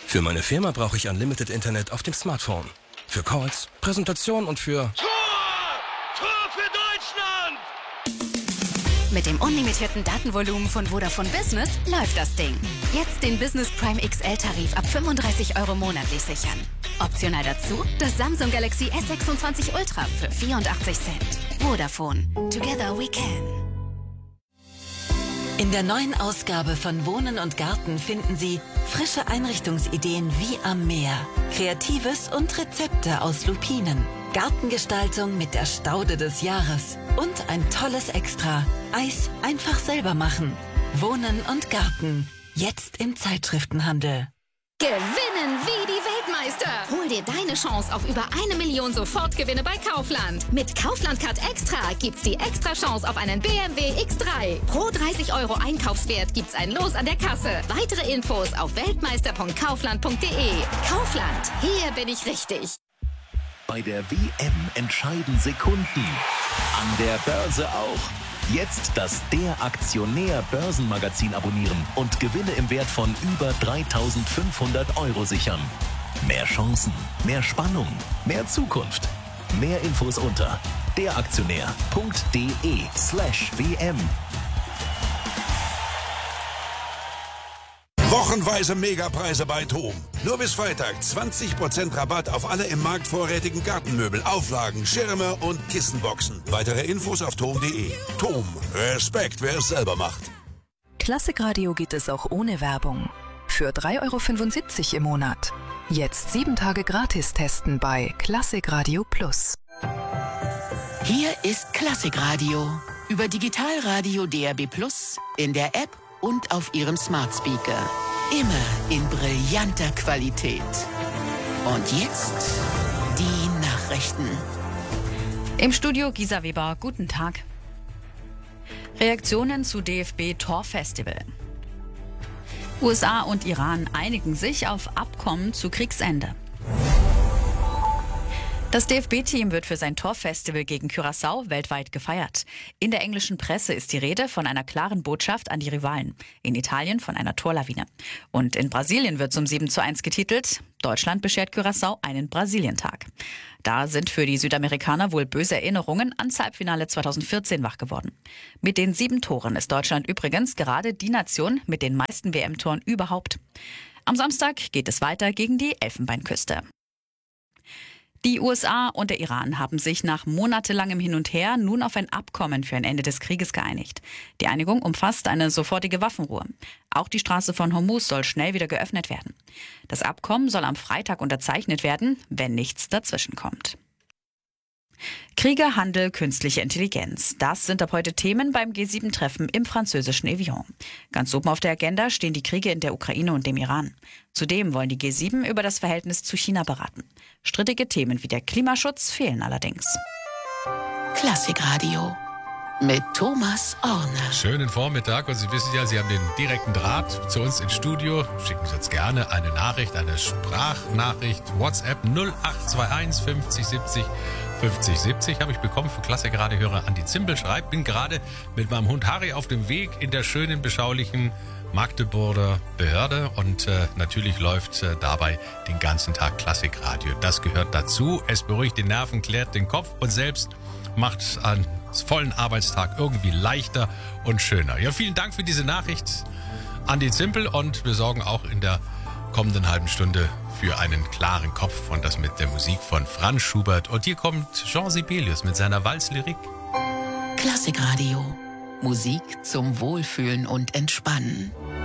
Für meine Firma brauche ich Unlimited Internet auf dem Smartphone. Für Calls, Präsentationen und für... Tor für Deutschland! Mit dem unlimitierten Datenvolumen von Vodafone Business läuft das Ding. Jetzt den Business Prime XL-Tarif ab 35 € monatlich sichern. Optional dazu das Samsung Galaxy S26 Ultra für 84 Cent. Vodafone. Together we can. In der neuen Ausgabe von Wohnen und Garten finden Sie frische Einrichtungsideen wie am Meer, Kreatives und Rezepte aus Lupinen, Gartengestaltung mit der Staude des Jahres und ein tolles Extra: Eis einfach selber machen. Wohnen und Garten, jetzt im Zeitschriftenhandel. Gewinnen wie die Weltmeister! Hol dir deine Chance auf über 1 Million Sofortgewinne bei Kaufland. Mit Kaufland Card Extra gibt's die extra Chance auf einen BMW X3. Pro 30 € Einkaufswert gibt's ein Los an der Kasse. Weitere Infos auf weltmeister.kaufland.de. Kaufland, hier bin ich richtig. Bei der WM entscheiden Sekunden. An der Börse auch. Jetzt das Der Aktionär Börsenmagazin abonnieren und Gewinne im Wert von über 3.500 € sichern. Mehr Chancen, mehr Spannung, mehr Zukunft. Mehr Infos unter deraktionär.de/WM. Wochenweise Megapreise bei TOM. Nur bis Freitag 20% Rabatt auf alle im Markt vorrätigen Gartenmöbel, Auflagen, Schirme und Kissenboxen. Weitere Infos auf TOM.de. TOM. Respekt, wer es selber macht. Klassikradio geht es auch ohne Werbung. Für 3,75 € im Monat. Jetzt 7 Tage gratis testen bei Klassikradio Plus. Hier ist Klassikradio. Über Digitalradio DAB Plus, in der App und auf Ihrem Smart Speaker. Immer in brillanter Qualität. Und jetzt die Nachrichten. Im Studio Gisa Weber, guten Tag. Reaktionen zu DFB-Torfestival. USA und Iran einigen sich auf Abkommen zu Kriegsende. Das DFB-Team wird für sein Torfestival gegen Curaçao weltweit gefeiert. In der englischen Presse ist die Rede von einer klaren Botschaft an die Rivalen. In Italien von einer Torlawine. Und in Brasilien wird zum 7:1 getitelt: Deutschland beschert Curaçao einen Brasilientag. Da sind für die Südamerikaner wohl böse Erinnerungen ans Halbfinale 2014 wach geworden. Mit den 7 Toren ist Deutschland übrigens gerade die Nation mit den meisten WM-Toren überhaupt. Am Samstag geht es weiter gegen die Elfenbeinküste. Die USA und der Iran haben sich nach monatelangem Hin und Her nun auf ein Abkommen für ein Ende des Krieges geeinigt. Die Einigung umfasst eine sofortige Waffenruhe. Auch die Straße von Hormuz soll schnell wieder geöffnet werden. Das Abkommen soll am Freitag unterzeichnet werden, wenn nichts dazwischenkommt. Kriege, Handel, künstliche Intelligenz. Das sind ab heute Themen beim G7-Treffen im französischen Evian. Ganz oben auf der Agenda stehen die Kriege in der Ukraine und dem Iran. Zudem wollen die G7 über das Verhältnis zu China beraten. Strittige Themen wie der Klimaschutz fehlen allerdings. Klassikradio mit Thomas Orner. Schönen Vormittag, und Sie wissen ja, Sie haben den direkten Draht zu uns ins Studio. Schicken Sie uns gerne eine Nachricht, eine Sprachnachricht, WhatsApp 0821 50 70 50 70 habe ich bekommen für Klassikradio-Hörer. Andi Zimbel schreibt: Bin gerade mit meinem Hund Harry auf dem Weg in der schönen, beschaulichen Magdeburger Behörde und natürlich läuft dabei den ganzen Tag Klassikradio. Das gehört dazu. Es beruhigt die Nerven, klärt den Kopf und selbst macht einen vollen Arbeitstag irgendwie leichter und schöner. Ja, vielen Dank für diese Nachricht, Andi Zimpel, und wir sorgen auch in der kommenden halben Stunde für einen klaren Kopf, und das mit der Musik von Franz Schubert. Und hier kommt Jean Sibelius mit seiner Walzlyrik. Klassikradio. Musik zum Wohlfühlen und Entspannen.